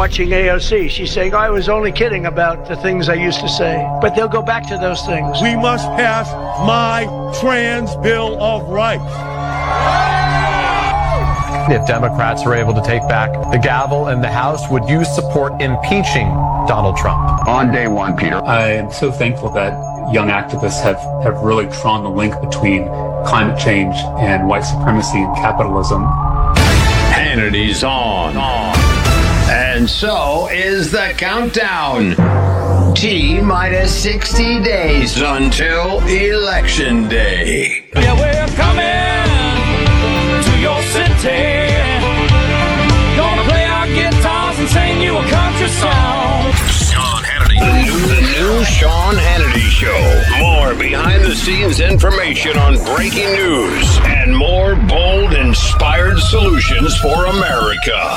watching AOC. She's saying, I was only kidding about the things I used to say. But they'll go back to those things. We must pass my trans Bill of Rights. If Democrats are able to take back the gavel in the House, would you support impeaching Donald Trump? On day one, Peter. I am so thankful that young activists have really drawn the link between climate change and white supremacy and capitalism. Hannity's on. And so is the countdown. T-minus 60 days until Election Day. Yeah, we're coming to your city. Gonna play our guitars and sing you a country song. Sean Hannity. The new Sean Hannity Show. More behind-the-scenes information on breaking news and more bold, inspired solutions for America.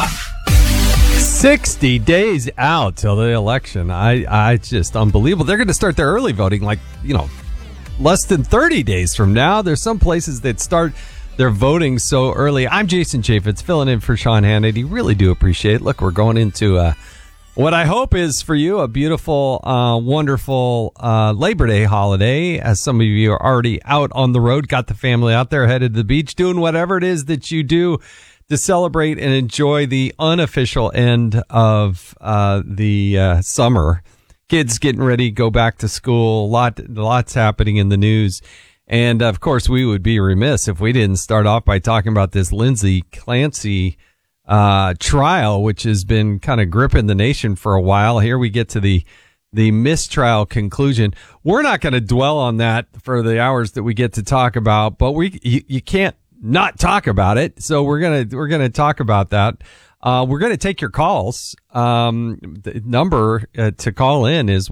60 days out till the election. I just unbelievable. They're going to start their early voting less than 30 days from now. There's some places that start their voting so early. I'm Jason Chaffetz, filling in for Sean Hannity. Really do appreciate it. Look, we're going into what I hope is for you a beautiful, wonderful Labor Day holiday, as some of you are already out on the road, got the family out there, headed to the beach, doing whatever it is that you do to celebrate and enjoy the unofficial end of the summer. Kids getting ready, go back to school. Lots happening in the news. And, of course, we would be remiss if we didn't start off by talking about this Lindsay Clancy trial, which has been kind of gripping the nation for a while. Here we get to the mistrial conclusion. We're not going to dwell on that for the hours that we get to talk about, but you can't not talk about it. So we're going to talk about that. We're going to take your calls. The number to call in is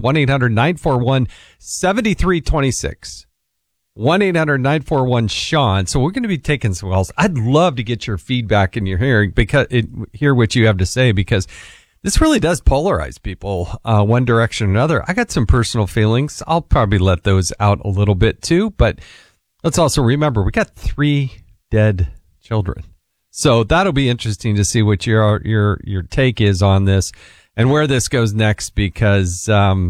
1-800-941-7326. 1-800-941-SEAN. So we're going to be taking some calls. I'd love to get your feedback and your hearing, hear what you have to say, because this really does polarize people one direction or another. I got some personal feelings. I'll probably let those out a little bit too, but let's also remember we got 3 dead children. So that'll be interesting to see what your take is on this and where this goes next, because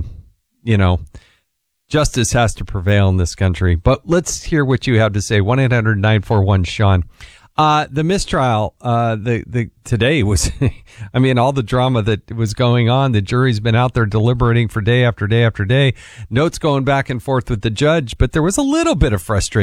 justice has to prevail in this country. But let's hear what you have to say. 1-800-941-SEAN. The mistrial, today was, I mean, all the drama that was going on. The jury's been out there deliberating for day after day after day. Notes going back and forth with the judge, but there was a little bit of frustration